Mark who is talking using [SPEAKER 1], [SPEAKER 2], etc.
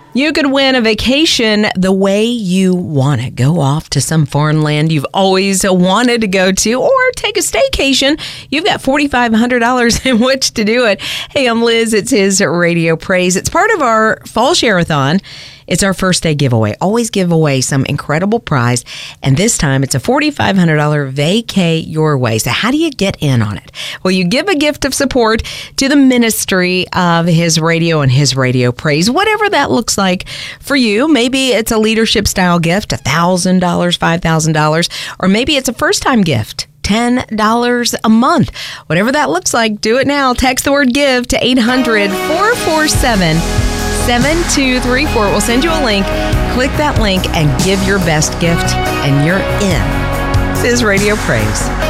[SPEAKER 1] You could win a vacation the way you want it. Go off to some foreign land you've always wanted to go to, or take a staycation. You've got $4,500 in which to do it. Hey, I'm Liz. It's His Radio Praise. It's part of our Fall Share-a-thon. It's our first day giveaway. Always give away some incredible prize. And this time it's a $4,500 vacay your way. So how do you get in on it? Well, you give a gift of support to the ministry of His Radio and His Radio Praise, whatever that looks like for you. Maybe it's a leadership style gift, $1,000, $5,000, or maybe it's a first time gift. $10 a month. Whatever that looks like, do it now. Text the word GIVE to 800-447-7234. We'll send you a link. Click that link and give your best gift, and you're in. This is Radio Praise.